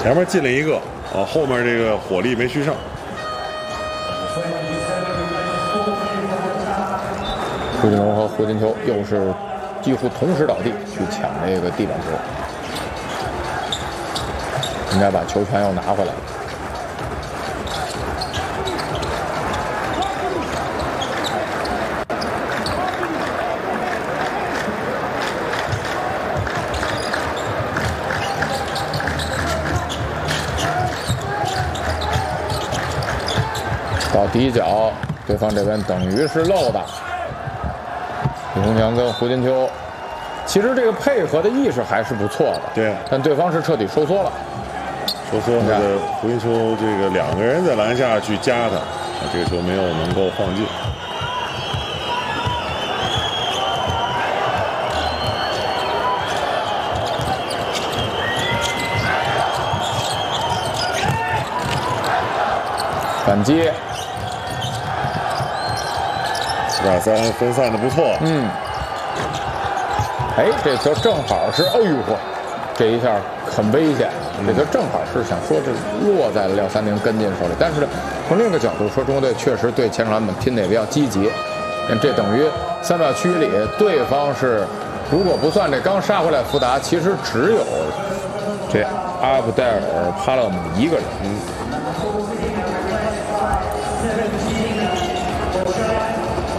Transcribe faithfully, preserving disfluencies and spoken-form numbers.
前面进了一个啊，后面这个火力没续上。 胡金龙和胡金秋又是几乎同时倒地去抢这个地板球，应该把球权又拿回来了。到底角，对方这边等于是漏的。李洪强跟胡金秋，其实这个配合的意识还是不错的， 对， 但对方是彻底收缩了。 收缩，这个胡金秋这个两个人在篮下去夹他，啊，这个球没有能够放进。 反击。 四打三分散的不错， 嗯，哎，这球正好是，哎呦嚯，这一下很危险。这球正好是想说这落在了廖三宁跟进手里，但是从另一个角度说，中国队确实对前场篮板拼的也比较积极。这等于三秒区里，对方是如果不算这刚杀回来福达，其实只有这阿布戴尔·帕勒姆一个人。嗯。